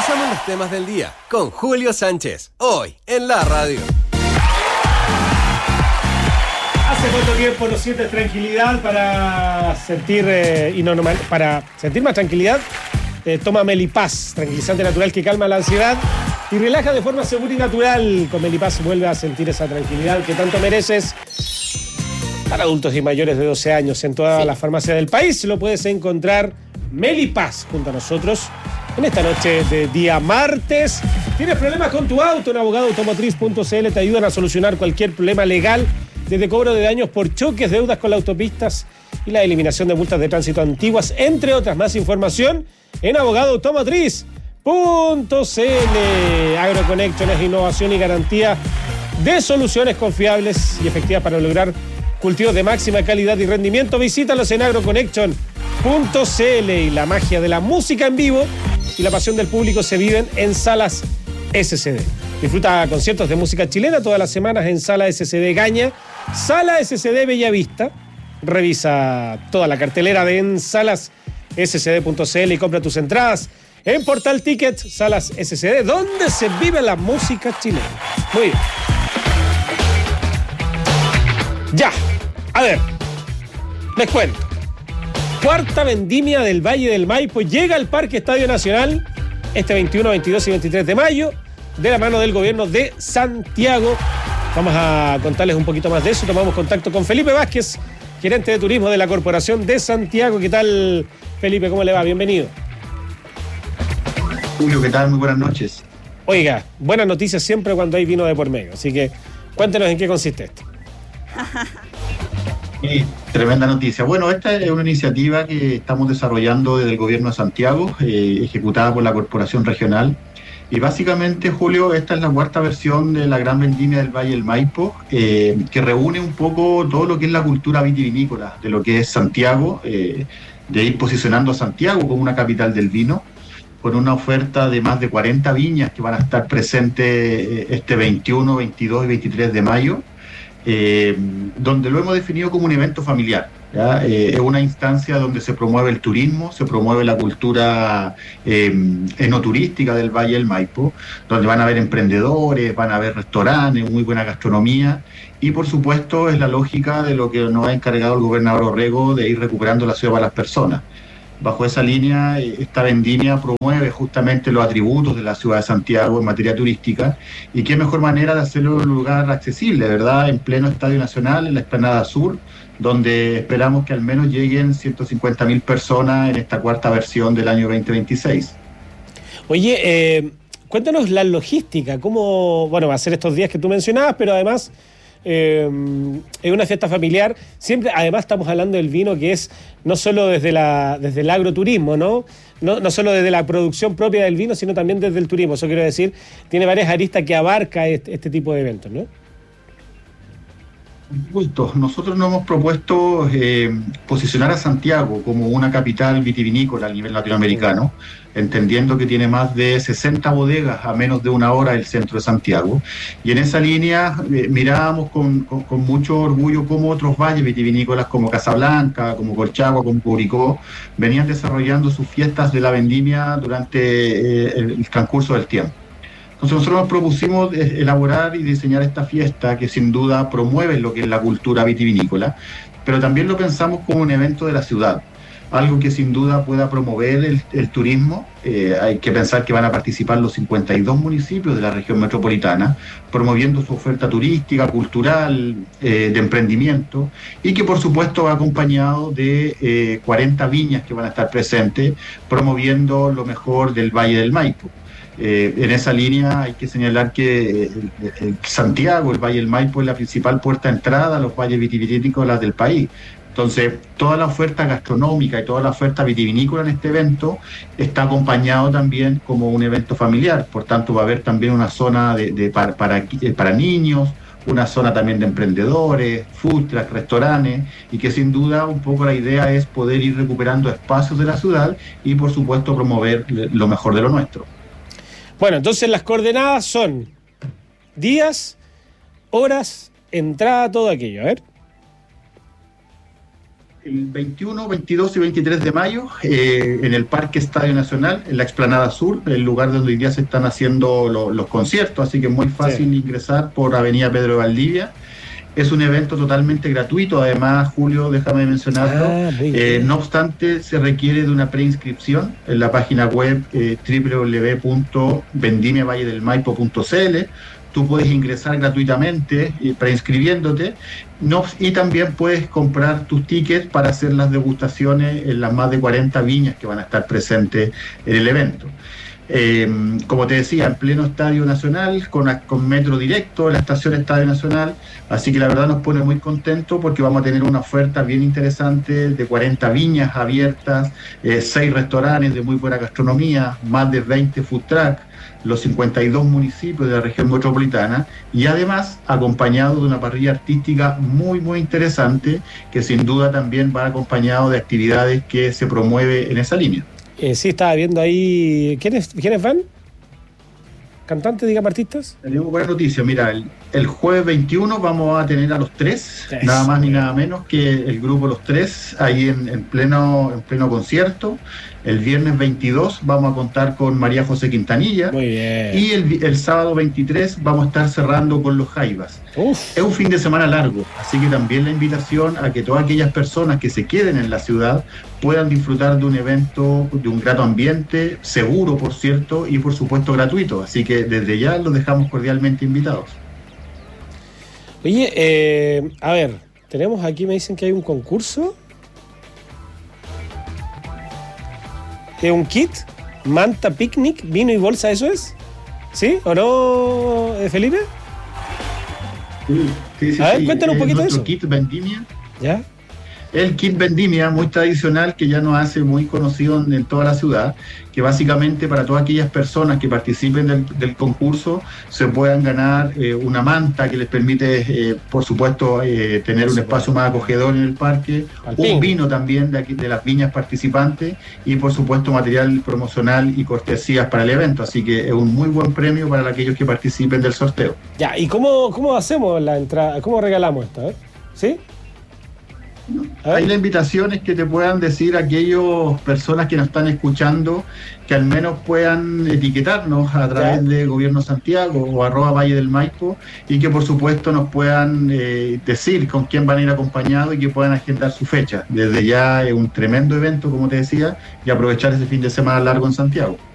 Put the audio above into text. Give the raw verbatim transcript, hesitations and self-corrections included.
Revisamos los temas del día con Julio Sánchez, hoy en la radio. ¿Hace cuánto tiempo no sientes tranquilidad para sentir eh, y no, no, para sentir más tranquilidad? Eh, toma Melipaz, tranquilizante natural que calma la ansiedad y relaja de forma segura y natural. Con Melipaz vuelve a sentir esa tranquilidad que tanto mereces. Para adultos y mayores de doce años, en todas sí. las farmacias del país lo puedes encontrar. Melipaz junto a nosotros en esta noche de día martes. ¿Tienes problemas con tu auto? En abogado automotriz punto c l te ayudan a solucionar cualquier problema legal, desde cobro de daños por choques, deudas con las autopistas y la eliminación de multas de tránsito antiguas, entre otras. Más información en abogado automotriz punto c l. AgroConnection es innovación y garantía de soluciones confiables y efectivas para lograr cultivos de máxima calidad y rendimiento. Visítalos en agroconnection punto c l. Y la magia de la música en vivo y la pasión del público se viven en Salas S C D. Disfruta conciertos de música chilena todas las semanas en Sala S C D Gaña, Sala S C D Bellavista. Revisa toda la cartelera de en salas s c d punto c l y compra tus entradas en Portal Tickets. Salas S C D, donde se vive la música chilena. Muy bien. Ya, a ver, les cuento. Cuarta vendimia del Valle del Maipo llega al Parque Estadio Nacional este veintiuno, veintidós y veintitrés de mayo de la mano del gobierno de Santiago. Vamos a contarles un poquito más de eso. Tomamos contacto con Felipe Vázquez, gerente de turismo de la Corporación de Santiago. ¿Qué tal, Felipe? ¿Cómo le va? Bienvenido. Julio, ¿qué tal? Muy buenas noches. Oiga, buenas noticias siempre cuando hay vino de por medio, así que cuéntenos en qué consiste esto. Sí, tremenda noticia. Bueno, esta es una iniciativa que estamos desarrollando desde el gobierno de Santiago, eh, ejecutada por la Corporación Regional. Y básicamente, Julio, esta es la cuarta versión de la Gran Vendimia del Valle del Maipo, eh, que reúne un poco todo lo que es la cultura vitivinícola, de lo que es Santiago, eh, de ir posicionando a Santiago como una capital del vino, con una oferta de más de cuarenta viñas que van a estar presentes este veintiuno, veintidós y veintitrés de mayo. Eh, donde lo hemos definido como un evento familiar, ¿ya? Eh, es una instancia donde se promueve el turismo, se promueve la cultura eh, enoturística del Valle del Maipo, donde van a haber emprendedores, van a haber restaurantes, muy buena gastronomía, y por supuesto es la lógica de lo que nos ha encargado el gobernador Orrego de ir recuperando la ciudad para las personas. Bajo esa línea, esta vendimia promueve justamente los atributos de la ciudad de Santiago en materia turística, y qué mejor manera de hacerlo en un lugar accesible, ¿verdad? En pleno Estadio Nacional, en la Explanada Sur, donde esperamos que al menos lleguen ciento cincuenta mil personas en esta cuarta versión del año veinte veintiséis. Oye, eh, cuéntanos la logística, cómo, bueno, va a ser estos días que tú mencionabas, pero además Eh, es una fiesta familiar. Siempre, además, estamos hablando del vino, que es no solo desde la desde el agroturismo, ¿no? No, no solo desde la producción propia del vino, sino también desde el turismo. Eso quiero decir, tiene varias aristas que abarca este, este tipo de eventos, ¿no? Nosotros nos hemos propuesto eh, posicionar a Santiago como una capital vitivinícola a nivel latinoamericano, entendiendo que tiene más de sesenta bodegas a menos de una hora del centro de Santiago. Y en esa línea eh, mirábamos con, con, con mucho orgullo cómo otros valles vitivinícolas como Casablanca, como Colchagua, como Curicó, venían desarrollando sus fiestas de la vendimia durante eh, el transcurso del tiempo. Entonces nosotros nos propusimos elaborar y diseñar esta fiesta que sin duda promueve lo que es la cultura vitivinícola, pero también lo pensamos como un evento de la ciudad, algo que sin duda pueda promover el, el turismo. Eh, hay que pensar que van a participar los cincuenta y dos municipios de la región metropolitana, promoviendo su oferta turística, cultural, eh, de emprendimiento, y que por supuesto va acompañado de eh, cuarenta viñas que van a estar presentes, promoviendo lo mejor del Valle del Maipo. Eh, en esa línea hay que señalar que el, el Santiago, el Valle del Maipo, es la principal puerta de entrada a los valles vitivinícolas del país. Entonces, toda la oferta gastronómica y toda la oferta vitivinícola en este evento está acompañado también como un evento familiar. Por tanto, va a haber también una zona de, de para, para, para niños, una zona también de emprendedores, food trucks, restaurantes, y que sin duda un poco la idea es poder ir recuperando espacios de la ciudad y, por supuesto, promover lo mejor de lo nuestro. Bueno, entonces las coordenadas son días, horas, entrada, todo aquello. A ver. El veintiuno, veintidós y veintitrés de mayo, eh, en el Parque Estadio Nacional, en la Explanada Sur, el lugar donde hoy día se están haciendo lo, los conciertos, así que es muy fácil sí. ingresar por Avenida Pedro de Valdivia. Es un evento totalmente gratuito, además, Julio, déjame mencionarlo. Ah, eh, no obstante, se requiere de una preinscripción en la página web eh, doble u doble u doble u punto vendimia valle del maipo punto c l. Tú puedes ingresar gratuitamente eh, preinscribiéndote no, y también puedes comprar tus tickets para hacer las degustaciones en las más de cuarenta viñas que van a estar presentes en el evento. Eh, como te decía, en pleno Estadio Nacional, con, con metro directo, la estación Estadio Nacional, así que la verdad nos pone muy contentos porque vamos a tener una oferta bien interesante de cuarenta viñas abiertas, eh, seis restaurantes de muy buena gastronomía, más de veinte food trucks, los cincuenta y dos municipios de la región metropolitana y además acompañado de una parrilla artística muy muy interesante que sin duda también va acompañado de actividades que se promueve en esa línea. Eh, sí, estaba viendo ahí. ¿Quiénes, ¿quiénes van? ¿Cantantes, digamos, artistas? Tenemos buena noticia. Mira, el, el jueves veintiuno vamos a tener a Los Tres, es, nada más ni nada menos que el grupo Los Tres, ahí en, en, pleno, en pleno concierto. El viernes veintidós vamos a contar con María José Quintanilla. Muy bien. Y el, el sábado veintitrés vamos a estar cerrando con Los Jaivas. Uf. Es un fin de semana largo, así que también la invitación a que todas aquellas personas que se queden en la ciudad puedan disfrutar de un evento, de un grato ambiente, seguro, por cierto, y por supuesto gratuito. Así que desde ya los dejamos cordialmente invitados. Oye, eh, a ver, tenemos aquí, me dicen que hay un concurso. ¿Es un kit? Manta, picnic, vino y bolsa, ¿eso es? ¿Sí o no, Felipe? Sí, sí, sí. A ver, sí. cuéntanos un poquito de eso. Kit Vendimia. ¿Ya? El kit Vendimia, muy tradicional, que ya nos hace muy conocido en, en toda la ciudad, que básicamente para todas aquellas personas que participen del, del concurso se puedan ganar eh, una manta que les permite, eh, por supuesto, eh, tener un espacio más acogedor en el parque, un vino también de, aquí, de las viñas participantes y, por supuesto, material promocional y cortesías para el evento. Así que es un muy buen premio para aquellos que participen del sorteo. Ya, ¿y cómo, cómo hacemos la entrada? ¿Cómo regalamos esto? ¿Eh? ¿Sí? Ahí la invitación es que te puedan decir a aquellas personas que nos están escuchando que al menos puedan etiquetarnos a través ¿Ya? de Gobierno Santiago o arroba Valle del Maipo y que por supuesto nos puedan eh, decir con quién van a ir acompañados y que puedan agendar su fecha. Desde ya es un tremendo evento, como te decía, y aprovechar ese fin de semana largo en Santiago.